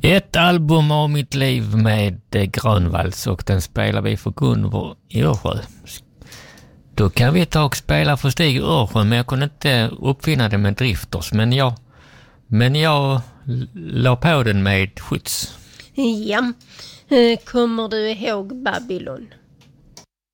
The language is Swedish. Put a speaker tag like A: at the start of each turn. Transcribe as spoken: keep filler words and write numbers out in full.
A: Ett album av mitt liv med Grönvalls, och den spelar vi för Gunvor Örsjö. Då kan vi ta och spela för Stig Örsjö, men jag kunde inte uppfinna det med Drifters, men jag, men jag la på den med Skjuts.
B: Ja, kommer du ihåg Babylon?